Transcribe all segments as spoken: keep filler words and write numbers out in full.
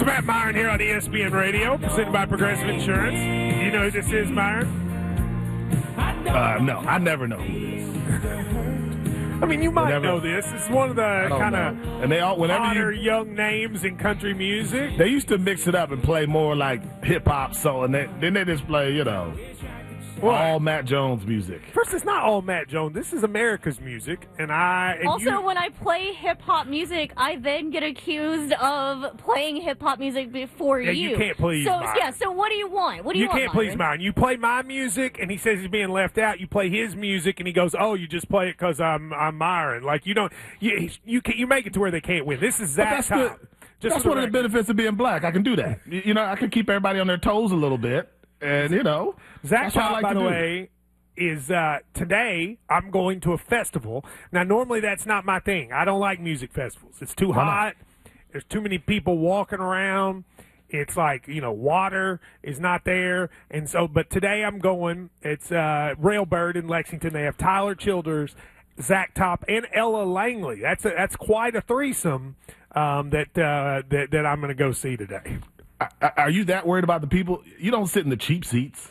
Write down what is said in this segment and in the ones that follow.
Matt Myron here on E S P N Radio, presented by Progressive Insurance. Do you know who this is, Myron? Uh, no, I never know who it is. I mean, you might Whenever, know this. It's one of the kind of and they all whenever hotter you, young names in country music. They used to mix it up and play more like hip hop, so and they, then they just play, you know, What? all Matt Jones music. First, it's not all Matt Jones. This is America's music, and I and Also, you, when I play hip-hop music, I then get accused of playing hip-hop music before Yeah, you. you can't please So, mine. yeah, so what do you want? What do you, you want, can't please Myron? mine. You play my music, and he says he's being left out. You play his music, and he goes, "Oh, you just play it because I'm I'm Myron." Like you don't you you can, you make it to where they can't win. This is Zach that's Top. the- Just That's for one of the record. benefits of being black. I can do that. You you know, I can keep everybody on their toes a little bit, and you know, Zach that's what I Top, like by to the do. way, is uh, today I'm going to a festival. Now, normally that's not my thing. I don't like music festivals. It's too Why not? hot. There's too many people walking around. It's like, you know, water is not there. And so, but today I'm going. It's uh, Railbird in Lexington. They have Tyler Childers, Zach Top, and Ella Langley. That's a, that's quite a threesome um, that, uh, that that I'm going to go see today. Are- Are you that worried about the people? You don't sit in the cheap seats.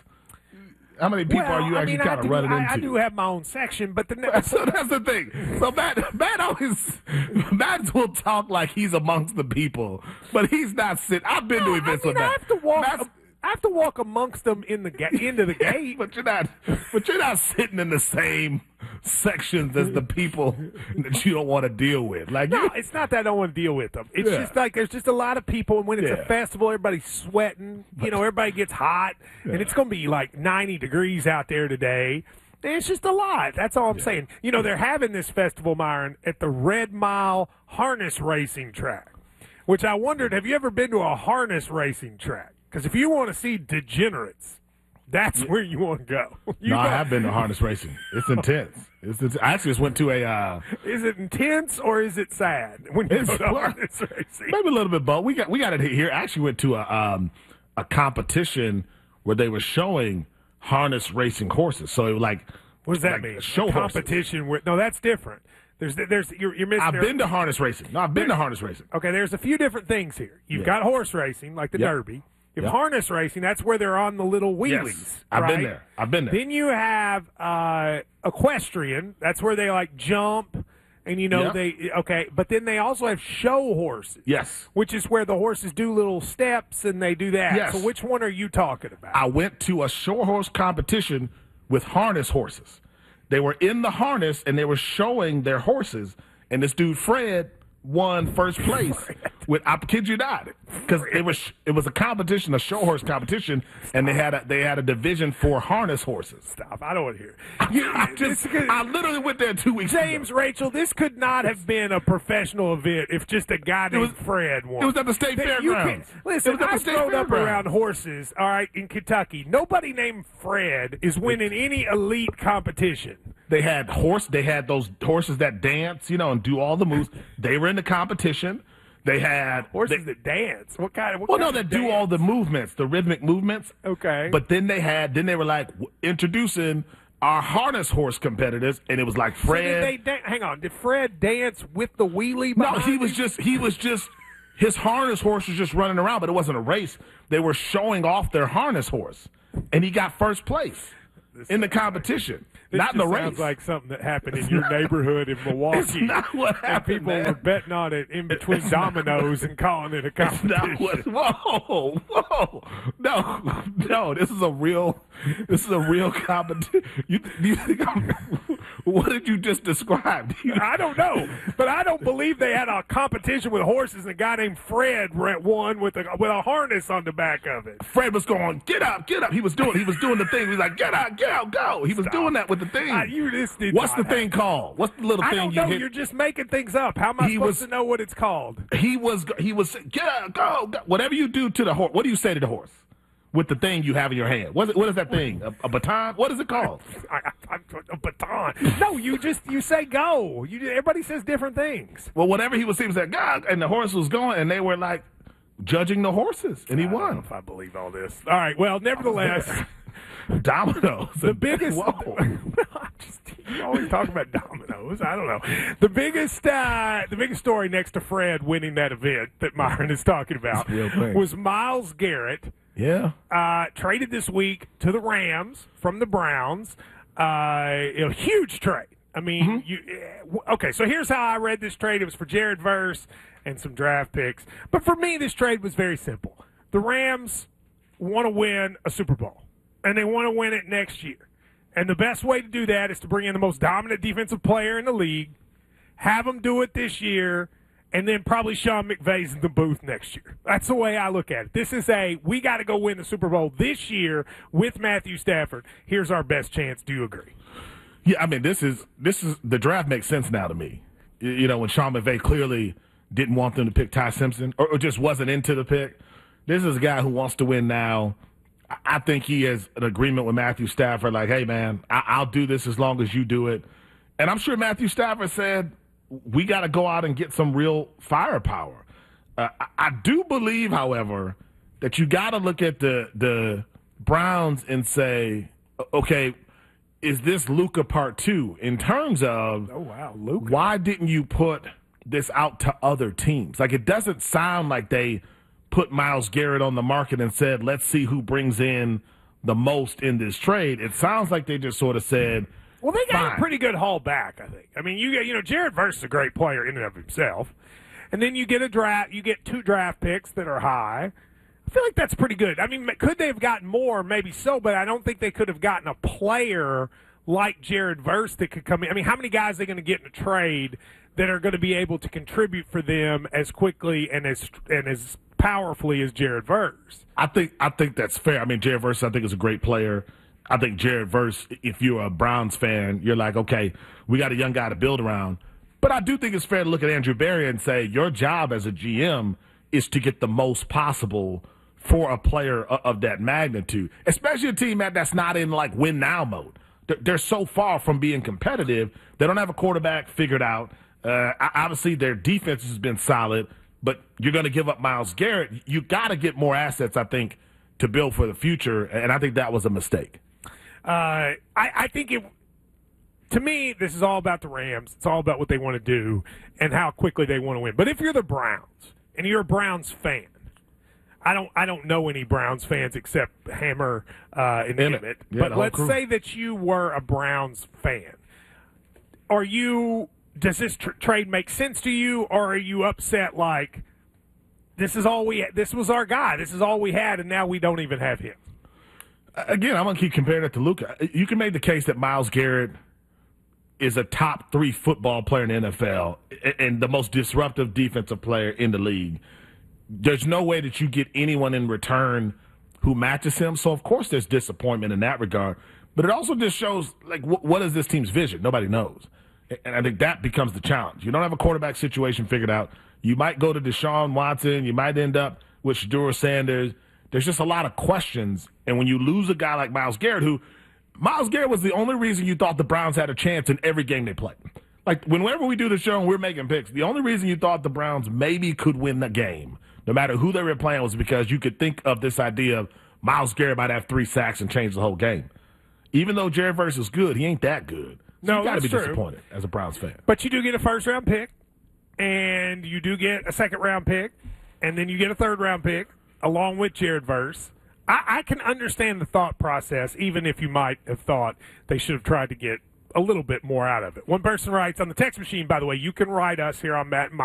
How many people Well, are you I actually mean, I kind of do- running I, into? I do have my own section, but the So that's the thing. So Matt, Matt always, Matt will talk like he's amongst the people, but he's not sitting. I've been to I events mean, with I Matt. have to walk. Matt's- I have to walk amongst them in the ga- into the gate. but you're not, but you're not sitting in the same sections as the people that you don't want to deal with. Like, No, you, it's not that I don't want to deal with them. It's Yeah. just like there's just a lot of people, and when it's Yeah. a festival, everybody's sweating. You know, everybody gets hot, and it's going to be like ninety degrees out there today. And it's just a lot. That's all I'm saying. You know, they're having this festival, Myron, at the Red Mile Harness Racing Track, which I wondered, have you ever been to a harness racing track? Because if you want to see degenerates, that's where you want to go. You no, I go- have been to harness racing. It's intense. It's, it's, I actually just went to a uh, Is it intense or is it sad when you It's go to fun. harness racing? maybe a little bit both. We got we got it here. I actually went to a um, a competition where they were showing harness racing horses. So it was like, What does that like mean? Show A horses. competition with no, that's different. There's there's you're, you're missing. I've there- been to harness racing. No, I've been to harness racing. Okay, there's a few different things here. You've Yeah. got horse racing, like the Yep. Derby. You have Yep. harness racing. That's where they're on the little wheelies. Yes, I've been right? there. I've been there. Then you have uh, equestrian. That's where they like jump, and you know Yep. they okay. But then they also have show horses. Yes. Which is where the horses do little steps and they do that. Yes. So which one are you talking about? I went to a show horse competition with harness horses. They were in the harness and they were showing their horses. And this dude Fred won first place with I kid you not, because it was it was a competition, a show horse competition, and they had a they had a division for harness horses. Stop! I don't want to hear. it. You, I this just could- I literally went there two weeks James, ago. Rachel, this could not have been a professional event if just a guy named was- Fred won. it was at the state That you fairgrounds. can't- Listen, It was at the I've state grown up fairgrounds. around horses, all right, in Kentucky. Nobody named Fred is winning any elite competition. They had horse. They had those horses that dance, you know, and do all the moves. They were in the competition. They had Horses they- that dance. What kind of? What Well, no, kind that of do dance? all the movements, the rhythmic movements. Okay. But then they had, then they were like w- introducing our harness horse competitors, and it was like So did Fred. they dan- hang on. Did Fred dance with the wheelie? no, behind he was him? just, he was just, his harness horse was just running around, but it wasn't a race. They were showing off their harness horse, and he got first place in the competition, This not in the just race. sounds like something that happened in your neighborhood in Milwaukee. It's not what and happened, people man. were betting on it in between It's not- dominoes and calling it a It's competition. not what, whoa, whoa, no, no. This is a real, this is a real competition. You, do you think I'm, what did you just describe? Do you- I don't know, but I don't believe they had a competition with horses and a guy named Fred re- won with a with a harness on the back of it. Fred was going, get up, get up. He was doing, he was doing the thing. He was like, get up, get out, go. He was doing that with the thing. Uh, you just did What's not the have- thing called? What's the little I thing don't you know. hit? You're just making things up. How am I He supposed was- to know what it's called? He was, he was, get up, go, go. Whatever you do to the horse. What do you say to the horse with the thing you have in your hand? What is, what is that thing? A, a baton? What is it called? I, I, a baton. No, you just you say go. You everybody says different things. Well, whatever he was saying, he was like, God, and the horse was going, and they were like judging the horses, and he I don't know won. if I believe all this. All right. Well, nevertheless, Dominoes. the biggest. Whoa. Just, you always talk about dominoes. I don't know. The biggest, uh, the biggest story next to Fred winning that event that Myron is talking about was Myles Garrett. Yeah. Uh, traded this week to the Rams from the Browns. Uh, a huge trade. I mean, mm-hmm. you okay, so here's how I read this trade. It was for Jared Verse and some draft picks. But for me, this trade was very simple. The Rams want to win a Super Bowl, and they want to win it next year. And the best way to do that is to bring in the most dominant defensive player in the league, have them do it this year, and then probably Sean McVay's in the booth next year. That's the way I look at it. This is a, we got to go win the Super Bowl this year with Matthew Stafford. Here's our best chance. Do you agree? Yeah, I mean, this is, this is, the draft makes sense now to me. You know, when Sean McVay clearly didn't want them to pick Ty Simpson or, or just wasn't into the pick. This is a guy who wants to win now. I think he has an agreement with Matthew Stafford, like, hey, man, I- I'll do this as long as you do it. And I'm sure Matthew Stafford said, we got to go out and get some real firepower. Uh, I-, I do believe, however, that you got to look at the the Browns and say, okay, is this Luka part two in terms of oh wow, Luka. Why didn't you put this out to other teams? Like, it doesn't sound like they put Myles Garrett on the market and said, let's see who brings in the most in this trade. It sounds like they just sort of said, well, they got fine. a pretty good haul back, I think. I mean, you get, you know, Jared Verse is a great player in and of himself. And then you get a draft, you get two draft picks that are high. I feel like that's pretty good. I mean, could they have gotten more? Maybe so, but I don't think they could have gotten a player like Jared Verse that could come in. I mean, how many guys are they going to get in a trade that are going to be able to contribute for them as quickly and as and as powerfully as Jared Verse? I think I think that's fair. I mean, Jared Verse, I think, is a great player. I think Jared Verse, if you're a Browns fan, you're like, okay, we got a young guy to build around. But I do think it's fair to look at Andrew Berry and say your job as a G M is to get the most possible for a player of that magnitude, especially a team that's not in, like, win-now mode. They're so far from being competitive. They don't have a quarterback figured out. Uh, obviously, their defense has been solid, but you're going to give up Myles Garrett. You got to get more assets, I think, to build for the future, and I think that was a mistake. Uh, I, I think it. To me, this is all about the Rams. It's all about what they want to do and how quickly they want to win. But if you're the Browns and you're a Browns fan, I don't. I don't know any Browns fans except Hammer uh, and Emmett. Emmett. Yeah, but the whole let's crew. say that you were a Browns fan. Are you? Does this tr- trade make sense to you, or are you upset? Like, this is all we. This was our guy. This is all we had, and now we don't even have him. Again, I'm going to keep comparing it to Luka. You can make the case that Myles Garrett is a top three football player in the N F L and the most disruptive defensive player in the league. There's no way that you get anyone in return who matches him. So, of course, there's disappointment in that regard. But it also just shows, like, wh- what is this team's vision? Nobody knows. And I think that becomes the challenge. You don't have a quarterback situation figured out. You might go to Deshaun Watson. You might end up with Shedeur Sanders. There's just a lot of questions. And when you lose a guy like Myles Garrett, who Myles Garrett was the only reason you thought the Browns had a chance in every game they played. Like, whenever we do the show and we're making picks, the only reason you thought the Browns maybe could win the game, no matter who they were playing, was because you could think of this idea of Myles Garrett might have three sacks and change the whole game. Even though Jared Verse is good, he ain't that good. So No, you got to that's be true. disappointed as a Browns fan. But you do get a first round pick, and you do get a second round pick, and then you get a third round pick along with Jared Verse. I, I can understand the thought process, even if you might have thought they should have tried to get a little bit more out of it. One person writes on the text machine, by the way, you can write us here on Matt and Mike.